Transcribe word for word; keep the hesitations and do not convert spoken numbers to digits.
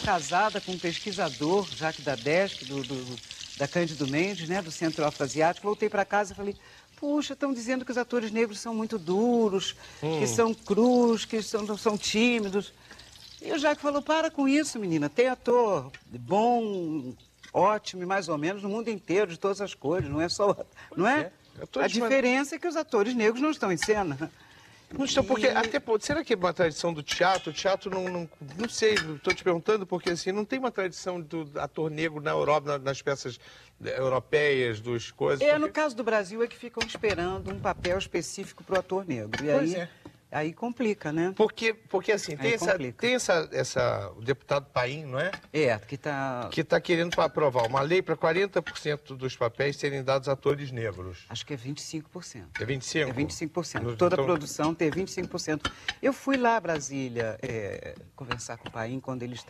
casada com um pesquisador, Jacques Dadesque, do, do, da Cândido Mendes, né, do Centro Afroasiático. Voltei para casa e falei, puxa, estão dizendo que os atores negros são muito duros, hum. que são crus, que são, são tímidos. E o Jacques falou, para com isso, menina, tem ator bom, ótimo e mais ou menos no mundo inteiro, de todas as cores, não é só... Não é? é. A diferença é que os atores negros não estão em cena. Não estão, porque até, será que é uma tradição do teatro? O teatro não, não, não sei, estou te perguntando, porque assim, não tem uma tradição do ator negro na Europa, nas peças europeias, dos coisas... É, porque... no caso do Brasil é que ficam esperando um papel específico para o ator negro. E pois aí, é. aí complica, né? Porque, porque assim, tem, essa, tem essa, essa, o deputado Paim, não é? É, que está... Que está querendo aprovar uma lei para quarenta por cento dos papéis serem dados a atores negros. Acho que é vinte e cinco por cento. É vinte e cinco por cento? É vinte e cinco por cento. No, Toda então... a produção ter vinte e cinco por cento. Eu fui lá a Brasília é, conversar com o Paim quando ele estava